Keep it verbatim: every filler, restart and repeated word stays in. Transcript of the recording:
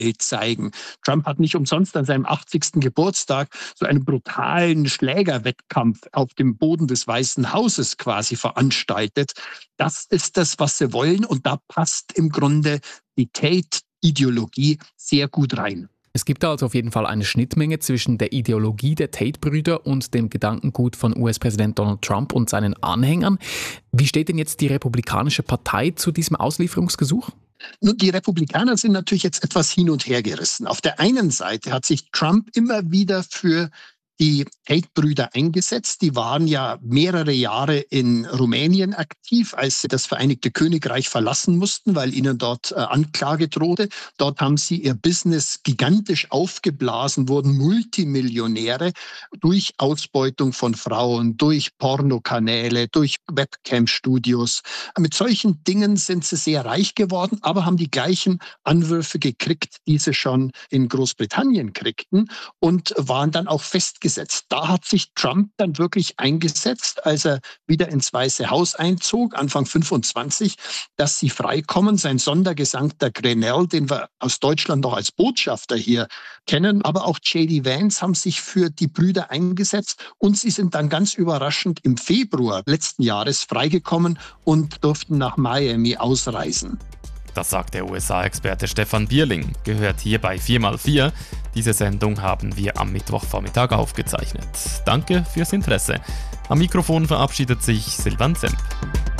Welt zeigen. Trump hat nicht umsonst an seinem achtzigsten Geburtstag so einen brutalen Schlägerwettkampf auf dem Boden des Weißen Hauses quasi veranstaltet. Das ist das, was sie wollen, und da passt im Grunde die Tate-Ideologie sehr gut rein. Es gibt also auf jeden Fall eine Schnittmenge zwischen der Ideologie der Tate-Brüder und dem Gedankengut von U S-Präsident Donald Trump und seinen Anhängern. Wie steht denn jetzt die Republikanische Partei zu diesem Auslieferungsgesuch? Nun, die Republikaner sind natürlich jetzt etwas hin und her gerissen. Auf der einen Seite hat sich Trump immer wieder für die Tate-Brüder eingesetzt. Die waren ja mehrere Jahre in Rumänien aktiv, als sie das Vereinigte Königreich verlassen mussten, weil ihnen dort äh, Anklage drohte. Dort haben sie ihr Business gigantisch aufgeblasen, wurden Multimillionäre durch Ausbeutung von Frauen, durch Pornokanäle, durch Webcam-Studios. Mit solchen Dingen sind sie sehr reich geworden, aber haben die gleichen Anwürfe gekriegt, die sie schon in Großbritannien kriegten, und waren dann auch festgesetzt. Da hat sich Trump dann wirklich eingesetzt, als er wieder ins Weiße Haus einzog, Anfang fünfundzwanzig, dass sie freikommen. Sein Sondergesandter Grenell, den wir aus Deutschland noch als Botschafter hier kennen, aber auch J D Vance haben sich für die Brüder eingesetzt, und sie sind dann ganz überraschend im Februar letzten Jahres freigekommen und durften nach Miami ausreisen. Das sagt der U S A-Experte Stefan Bierling, gehört hier bei vier mal vier. Diese Sendung haben wir am Mittwochvormittag aufgezeichnet. Danke fürs Interesse. Am Mikrofon verabschiedet sich Silvan Zemp.